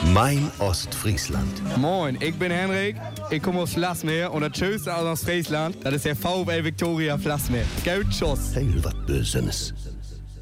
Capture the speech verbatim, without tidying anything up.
Mein Ostfriesland. Moin, ich bin Henrik, ich komme aus Vlasmeer und das Schönste aus Ostfriesland, das ist der VfL Victoria Vlasmeer. Goud Schuss. Heel wat Bösenes.